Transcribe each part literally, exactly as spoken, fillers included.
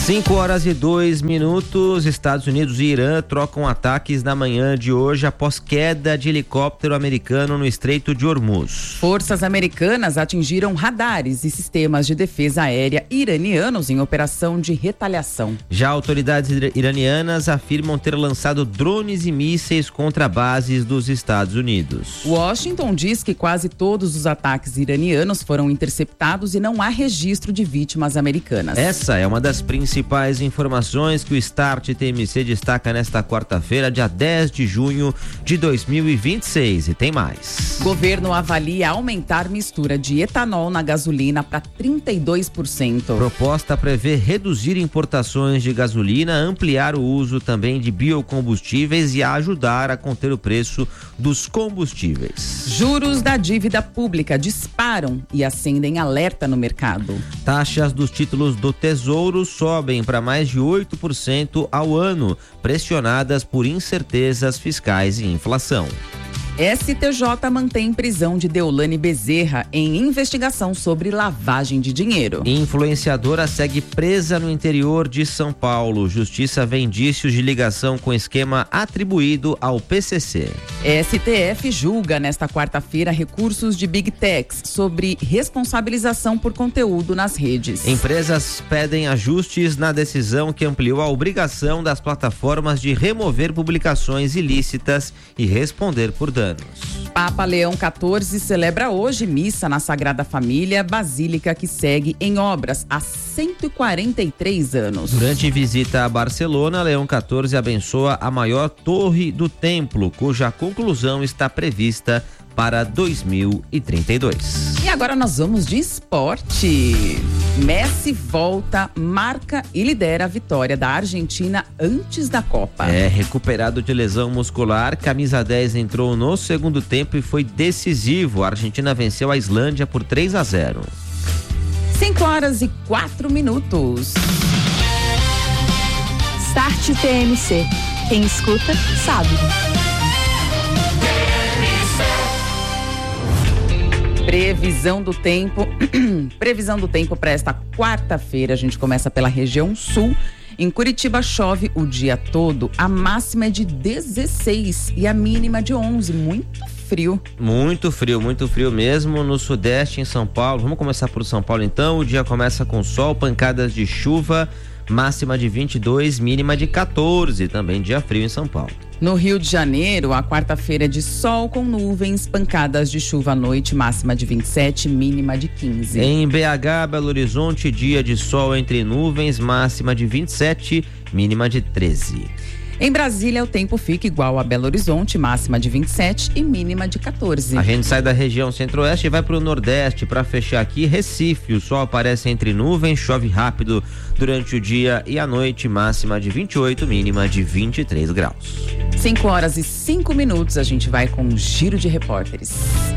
cinco horas e dois minutos, Estados Unidos e Irã trocam ataques na manhã de hoje após queda de helicóptero americano no Estreito de Hormuz. Forças americanas atingiram radares e sistemas de defesa aérea iranianos em operação de retaliação. Já autoridades iranianas afirmam ter lançado drones e mísseis contra bases dos Estados Unidos. Washington diz que quase todos os ataques iranianos foram interceptados e não há registro de vítimas americanas. Essa é uma das principais Principais informações que o Start T M C destaca nesta quarta-feira, dia dez de junho de dois mil e vinte e seis. E tem mais. Governo avalia aumentar mistura de etanol na gasolina para trinta e dois por cento. Proposta prevê reduzir importações de gasolina, ampliar o uso também de biocombustíveis e ajudar a conter o preço dos combustíveis. Juros da dívida pública disparam e acendem alerta no mercado. Taxas dos títulos do Tesouro sobem para mais de oito por cento ao ano, pressionadas por incertezas fiscais e inflação. S T J mantém prisão de Deolane Bezerra em investigação sobre lavagem de dinheiro. Influenciadora segue presa no interior de São Paulo. Justiça vê indícios de ligação com esquema atribuído ao P C C. S T F julga nesta quarta-feira recursos de Big Techs sobre responsabilização por conteúdo nas redes. Empresas pedem ajustes na decisão que ampliou a obrigação das plataformas de remover publicações ilícitas e responder por danos. Papa Leão quatorze celebra hoje missa na Sagrada Família, basílica que segue em obras há cento e quarenta e três anos. Durante visita a Barcelona, Leão quatorze abençoa a maior torre do templo, cuja conclusão está prevista para dois mil e trinta e dois. E agora nós vamos de esporte. Messi volta, marca e lidera a vitória da Argentina antes da Copa. É, recuperado de lesão muscular, camisa dez entrou no segundo tempo e foi decisivo. A Argentina venceu a Islândia por três a zero. cinco horas e quatro minutos. Start T M C. Quem escuta, sabe. Previsão do tempo. Previsão do tempo para esta quarta-feira. A gente começa pela região sul. Em Curitiba chove o dia todo. A máxima é de dezesseis e a mínima de onze. Muito frio. Muito frio, muito frio mesmo. No sudeste, em São Paulo. Vamos começar por São Paulo então. O dia começa com sol, pancadas de chuva. Máxima de vinte e dois, mínima de quatorze. Também dia frio em São Paulo. No Rio de Janeiro, a quarta-feira é de sol com nuvens, pancadas de chuva à noite, máxima de vinte e sete, mínima de quinze. Em B H, Belo Horizonte, dia de sol entre nuvens, máxima de vinte e sete, mínima de treze. Em Brasília, o tempo fica igual a Belo Horizonte, máxima de vinte e sete e mínima de quatorze. A gente sai da região centro-oeste e vai para o nordeste para fechar aqui Recife. O sol aparece entre nuvens, chove rápido durante o dia e a noite, máxima de vinte e oito, mínima de vinte e três graus. cinco horas e cinco minutos, a gente vai com um giro de repórteres.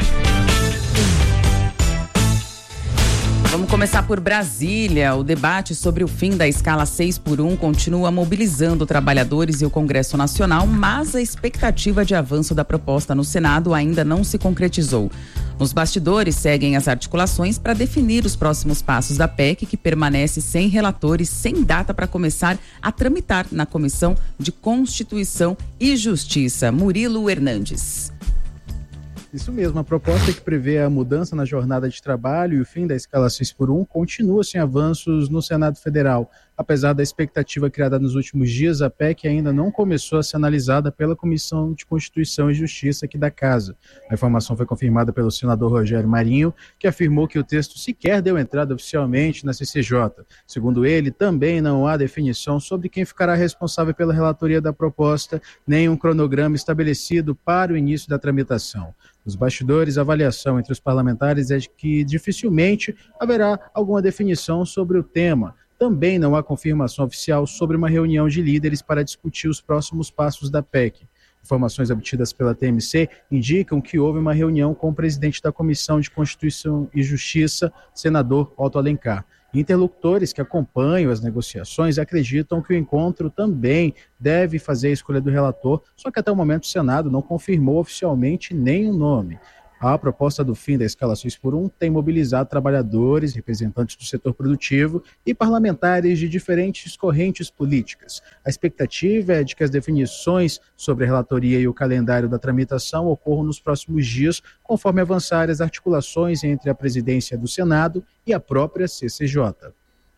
Vamos começar por Brasília. O debate sobre o fim da escala seis por um continua mobilizando trabalhadores e o Congresso Nacional, mas a expectativa de avanço da proposta no Senado ainda não se concretizou. Nos bastidores seguem as articulações para definir os próximos passos da P E C, que permanece sem relatores, sem data para começar a tramitar na Comissão de Constituição e Justiça. Murilo Hernandes. Isso mesmo, a proposta que prevê a mudança na jornada de trabalho e o fim da escala seis por um continua sem avanços no Senado Federal. Apesar da expectativa criada nos últimos dias, a P E C ainda não começou a ser analisada pela Comissão de Constituição e Justiça aqui da Casa. A informação foi confirmada pelo senador Rogério Marinho, que afirmou que o texto sequer deu entrada oficialmente na C C J. Segundo ele, também não há definição sobre quem ficará responsável pela relatoria da proposta, nem um cronograma estabelecido para o início da tramitação. Nos bastidores, a avaliação entre os parlamentares é de que dificilmente haverá alguma definição sobre o tema. Também não há confirmação oficial sobre uma reunião de líderes para discutir os próximos passos da P E C. Informações obtidas pela T M C indicam que houve uma reunião com o presidente da Comissão de Constituição e Justiça, senador Otto Alencar. Interlocutores que acompanham as negociações acreditam que o encontro também deve fazer a escolha do relator, só que até o momento o Senado não confirmou oficialmente nenhum nome. A proposta do fim da escala seis por um tem mobilizado trabalhadores, representantes do setor produtivo e parlamentares de diferentes correntes políticas. A expectativa é de que as definições sobre a relatoria e o calendário da tramitação ocorram nos próximos dias, conforme avançarem as articulações entre a presidência do Senado e a própria C C J.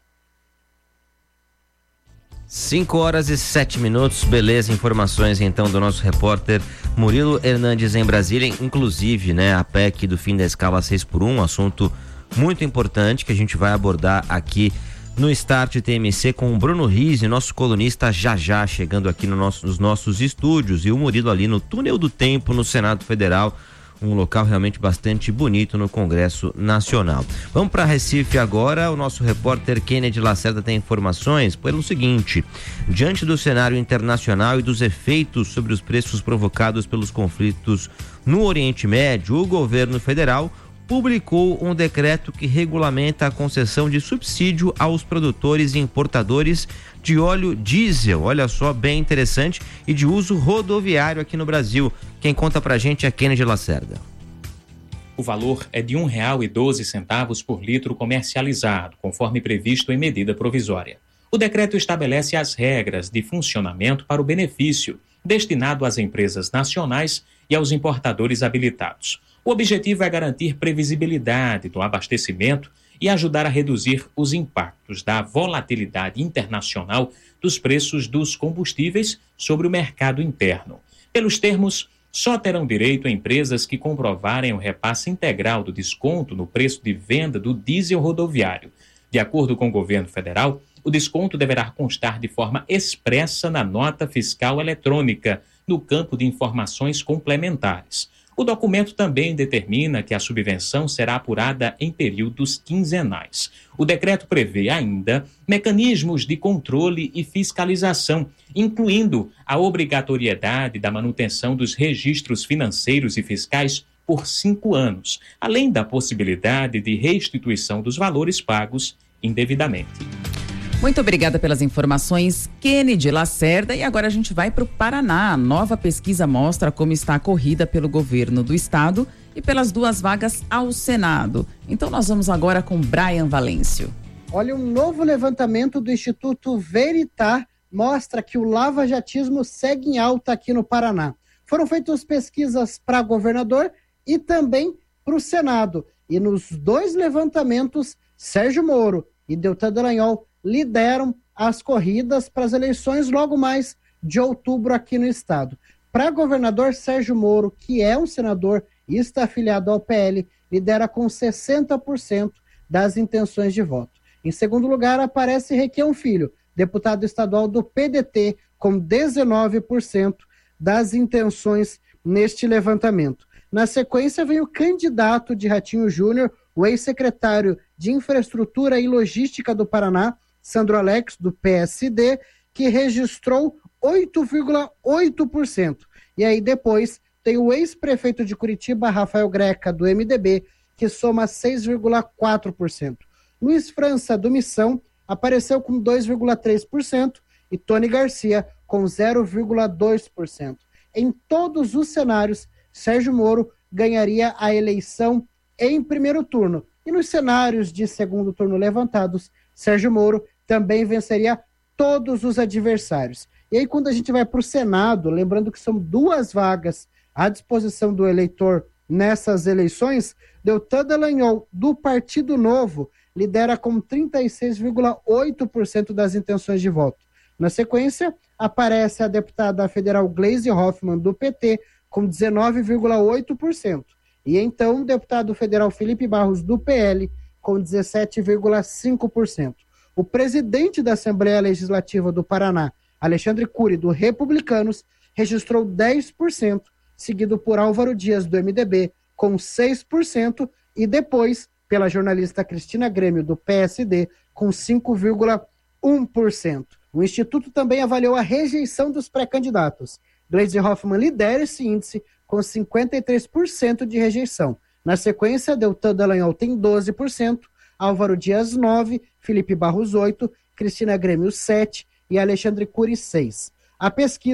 cinco horas e sete minutos, beleza, informações então do nosso repórter Murilo Hernandes em Brasília, inclusive, né, a P E C do fim da escala seis por um, um assunto muito importante que a gente vai abordar aqui no Start T M C com o Bruno Rizzi, nosso colunista, já já chegando aqui no nosso, nos nossos estúdios, e o Murilo ali no Túnel do Tempo, no Senado Federal, um local realmente bastante bonito no Congresso Nacional. Vamos para Recife agora. O nosso repórter Kennedy Lacerda tem informações pelo seguinte: diante do cenário internacional e dos efeitos sobre os preços provocados pelos conflitos no Oriente Médio, o governo federal publicou um decreto que regulamenta a concessão de subsídio aos produtores e importadores de óleo diesel, olha só, bem interessante, e de uso rodoviário aqui no Brasil. Quem conta pra gente é Kennedy Lacerda. O valor é de um real e doze centavos por litro comercializado, conforme previsto em medida provisória. O decreto estabelece as regras de funcionamento para o benefício, destinado às empresas nacionais e aos importadores habilitados. O objetivo é garantir previsibilidade do abastecimento e ajudar a reduzir os impactos da volatilidade internacional dos preços dos combustíveis sobre o mercado interno. Pelos termos, só terão direito empresas que comprovarem o repasse integral do desconto no preço de venda do diesel rodoviário. De acordo com o governo federal, o desconto deverá constar de forma expressa na nota fiscal eletrônica, no campo de informações complementares. O documento também determina que a subvenção será apurada em períodos quinzenais. O decreto prevê ainda mecanismos de controle e fiscalização, incluindo a obrigatoriedade da manutenção dos registros financeiros e fiscais por cinco anos, além da possibilidade de restituição dos valores pagos indevidamente. Muito obrigada pelas informações, Kennedy Lacerda. E agora a gente vai para o Paraná. A nova pesquisa mostra como está a corrida pelo governo do estado e pelas duas vagas ao Senado. Então nós vamos agora com Brian Valêncio. Olha, um novo levantamento do Instituto Veritar mostra que o lavajatismo segue em alta aqui no Paraná. Foram feitas pesquisas para governador e também para o Senado. E nos dois levantamentos, Sérgio Moro e Deltan Dallagnol lideram as corridas para as eleições logo mais de outubro aqui no estado. Para governador, Sérgio Moro, que é um senador e está afiliado ao P L, lidera com sessenta por cento das intenções de voto. Em segundo lugar, aparece Requião Filho, deputado estadual do P D T, com dezenove por cento das intenções neste levantamento. Na sequência, vem o candidato de Ratinho Júnior, o ex-secretário de Infraestrutura e Logística do Paraná, Sandro Alex, do P S D, que registrou oito vírgula oito por cento. E aí depois tem o ex-prefeito de Curitiba, Rafael Greca, do M D B, que soma seis vírgula quatro por cento. Luiz França, do Missão, apareceu com dois vírgula três por cento e Tony Garcia com zero vírgula dois por cento. Em todos os cenários, Sérgio Moro ganharia a eleição em primeiro turno. E nos cenários de segundo turno levantados, Sérgio Moro também venceria todos os adversários. E aí, quando a gente vai para o Senado, lembrando que são duas vagas à disposição do eleitor nessas eleições, Deltan Dallagnol, do Partido Novo, lidera com trinta e seis vírgula oito por cento das intenções de voto. Na sequência, aparece a deputada federal Gleisi Hoffmann, do P T, com dezenove vírgula oito por cento. E então, o deputado federal Felipe Barros, do P L, com dezessete vírgula cinco por cento. O presidente da Assembleia Legislativa do Paraná, Alexandre Cury, do Republicanos, registrou dez por cento, seguido por Álvaro Dias, do M D B, com seis por cento, e depois pela jornalista Cristina Grêmio, do P S D, com cinco vírgula um por cento. O Instituto também avaliou a rejeição dos pré-candidatos. Gleisi Hoffmann lidera esse índice com cinquenta e três por cento de rejeição. Na sequência, Deltan Dallagnol tem doze por cento, Álvaro Dias nove por cento, Felipe Barros oito por cento, Cristina Grêmio sete por cento e Alexandre Cury seis por cento. A pesquisa foi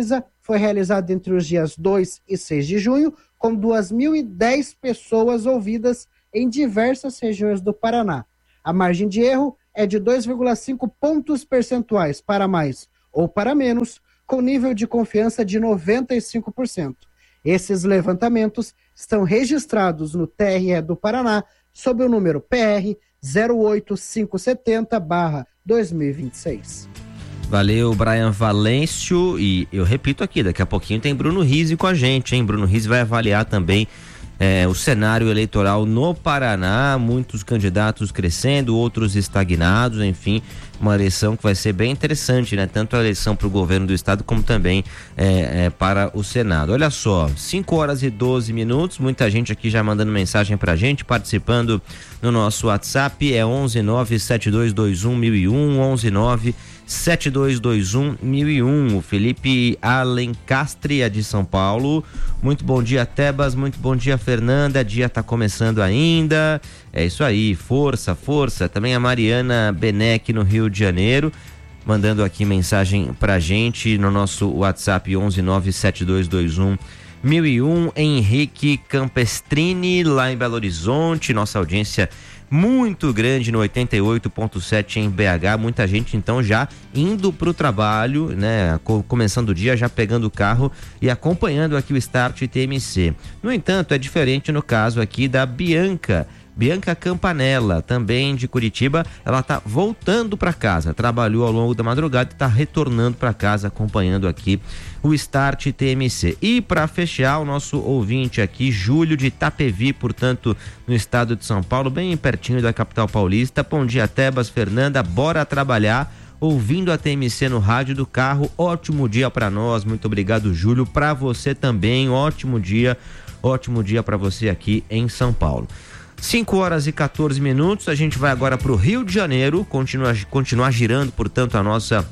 foi realizado entre os dias dois e seis de junho, com duas mil e dez pessoas ouvidas em diversas regiões do Paraná. A margem de erro é de dois vírgula cinco pontos percentuais para mais ou para menos, com nível de confiança de noventa e cinco por cento. Esses levantamentos estão registrados no T R E do Paraná sob o número P R zero oito cinco sete zero barra dois mil e vinte e seis. Valeu, Brian Valêncio, e eu repito aqui, daqui a pouquinho tem Bruno Rizzi com a gente, hein? Bruno Rizzi vai avaliar também é, o cenário eleitoral no Paraná, muitos candidatos crescendo, outros estagnados, enfim, uma eleição que vai ser bem interessante, né? Tanto a eleição para o governo do estado como também é, é, para o Senado. Olha só, cinco horas e doze minutos, muita gente aqui já mandando mensagem pra gente, participando no nosso WhatsApp, é onze nove sete dois dois um mil e um, onze nove sete dois dois um mil e um. O Felipe Alencastre é de São Paulo. Muito bom dia, Tebas, muito bom dia, Fernanda, dia tá começando ainda, é isso aí, força, força. Também a Mariana Benek no Rio de Janeiro, mandando aqui mensagem pra gente no nosso WhatsApp onze nove sete dois dois um mil e um. Henrique Campestrini lá em Belo Horizonte, nossa audiência muito grande no oitenta e oito ponto sete em B H, muita gente então já indo pro trabalho, né, começando o dia já pegando o carro e acompanhando aqui o Start T M C. No entanto, é diferente no caso aqui da Bianca Bianca Campanella, também de Curitiba. Ela tá voltando para casa, trabalhou ao longo da madrugada e tá retornando para casa acompanhando aqui o Start T M C. E para fechar, o nosso ouvinte aqui, Júlio de Itapevi, portanto, no estado de São Paulo, bem pertinho da capital paulista. Bom dia, Tebas, Fernanda, bora trabalhar ouvindo a T M C no rádio do carro. Ótimo dia para nós, muito obrigado, Júlio. Para você também, ótimo dia, ótimo dia para você aqui em São Paulo. cinco horas e quatorze minutos, a gente vai agora para o Rio de Janeiro, continuar, continuar girando, portanto, a nossa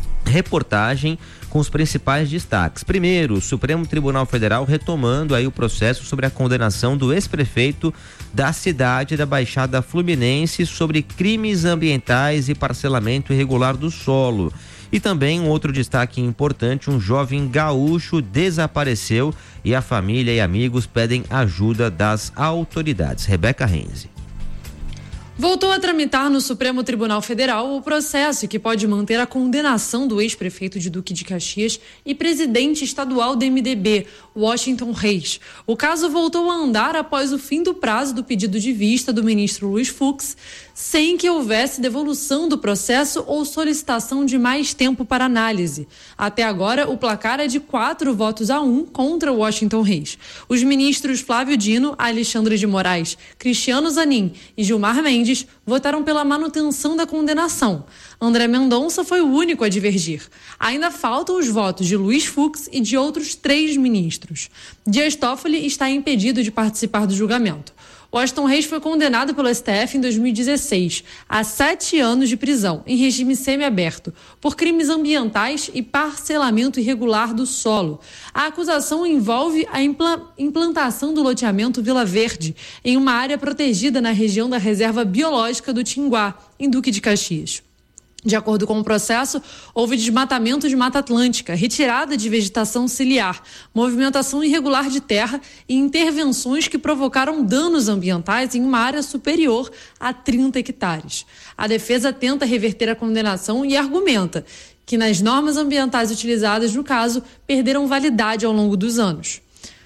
reportagem com os principais destaques. Primeiro, o Supremo Tribunal Federal retomando aí o processo sobre a condenação do ex-prefeito da cidade da Baixada Fluminense sobre crimes ambientais e parcelamento irregular do solo. E também um outro destaque importante, um jovem gaúcho desapareceu e a família e amigos pedem ajuda das autoridades. Rebeca Renzi. Voltou a tramitar no Supremo Tribunal Federal o processo que pode manter a condenação do ex-prefeito de Duque de Caxias e presidente estadual do M D B, Washington Reis. O caso voltou a andar após o fim do prazo do pedido de vista do ministro Luiz Fux, sem que houvesse devolução do processo ou solicitação de mais tempo para análise. Até agora, o placar é de quatro votos a um contra Washington Reis. Os ministros Flávio Dino, Alexandre de Moraes, Cristiano Zanin e Gilmar Mendes votaram pela manutenção da condenação. André Mendonça foi o único a divergir. Ainda faltam os votos de Luiz Fux e de outros três ministros. Dias Toffoli está impedido de participar do julgamento. Washington Reis foi condenado pelo S T F em dois mil e dezesseis a sete anos de prisão, em regime semiaberto, por crimes ambientais e parcelamento irregular do solo. A acusação envolve a impla- implantação do loteamento Vila Verde, em uma área protegida na região da Reserva Biológica do Tinguá, em Duque de Caxias. De acordo com o processo, houve desmatamento de Mata Atlântica, retirada de vegetação ciliar, movimentação irregular de terra e intervenções que provocaram danos ambientais em uma área superior a trinta hectares. A defesa tenta reverter a condenação e argumenta que nas normas ambientais utilizadas no caso perderam validade ao longo dos anos.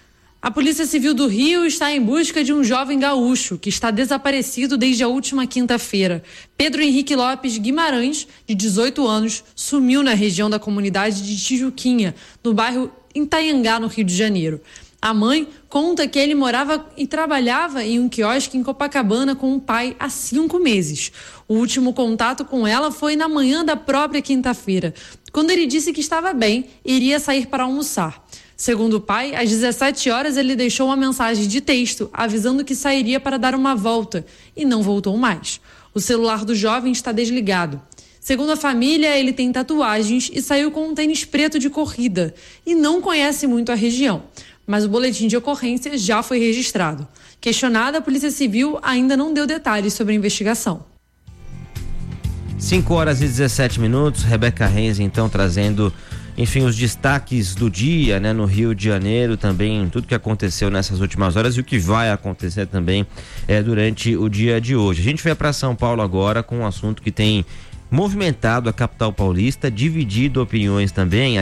A Polícia Civil do Rio está em busca de um jovem gaúcho que está desaparecido desde a última quinta-feira. Pedro Henrique Lopes Guimarães, de dezoito anos, sumiu na região da comunidade de Tijuquinha, no bairro Itaiangá, no Rio de Janeiro. A mãe conta que ele morava e trabalhava em um quiosque em Copacabana com o pai há cinco meses. O último contato com ela foi na manhã da própria quinta-feira, quando ele disse que estava bem e iria sair para almoçar. Segundo o pai, às dezessete horas ele deixou uma mensagem de texto avisando que sairia para dar uma volta e não voltou mais. O celular do jovem está desligado. Segundo a família, ele tem tatuagens e saiu com um tênis preto de corrida e não conhece muito a região, mas o boletim de ocorrência já foi registrado. Questionada, a Polícia Civil ainda não deu detalhes sobre a investigação. cinco horas e dezessete minutos, Rebeca Renzi então trazendo enfim, os destaques do dia, né, no Rio de Janeiro também, tudo que aconteceu nessas últimas horas e o que vai acontecer também é, durante o dia de hoje. A gente vai para São Paulo agora com um assunto que tem movimentado a capital paulista, dividido opiniões também.